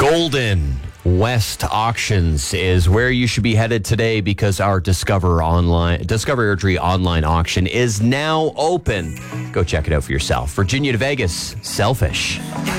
Golden West Auctions is where you should be headed today because our Discover Airdrie online auction is now open. Go check it out for yourself. Virginia to Vegas, Selfish.